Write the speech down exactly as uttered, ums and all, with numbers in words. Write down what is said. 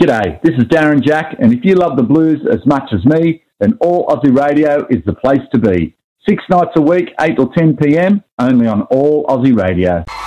G'day, this is Darren Jack, and if you love the blues as much as me, then All Aussie Radio is the place to be. Six nights a week, eight till ten p.m, only on All Aussie Radio.